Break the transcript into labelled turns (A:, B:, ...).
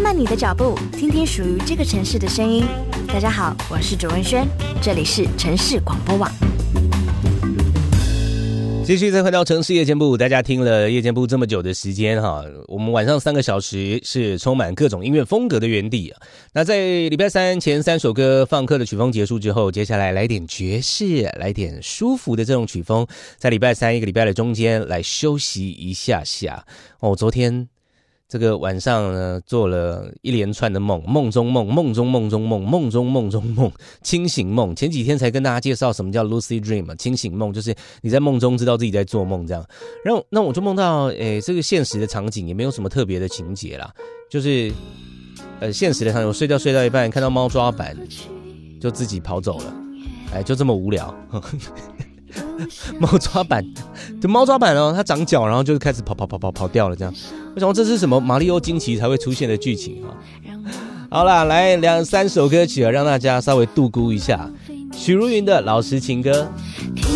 A: 慢你的脚步，听听属于这个城市的声音。大家好，我是卓文萱，这里是城市广播网。
B: 继续再回到城市夜间部，大家听了夜间部这么久的时间哈，我们晚上3个小时是充满各种音乐风格的园地啊。那在礼拜三前3首歌放课的曲风结束之后，接下来来点爵士，来点舒服的这种曲风，在礼拜三一个礼拜的中间来休息一下下。昨天这个晚上呢，做了一连串的梦，梦中梦，梦中梦中梦，梦中梦中梦，清醒梦。前几天才跟大家介绍什么叫 Lucid Dream 清醒梦，就是你在梦中知道自己在做梦这样。然后那我就梦到，这个现实的场景也没有什么特别的情节啦，就是现实的场景，我睡到一半，看到猫抓板，就自己跑走了，就这么无聊。猫抓板，就猫抓板哦，它长脚，然后就开始跑掉了这样。我想这是什么马里奥惊奇才会出现的剧情啊？好啦，来2-3首歌曲让大家稍微度估一下。许茹芸的《老实情歌》。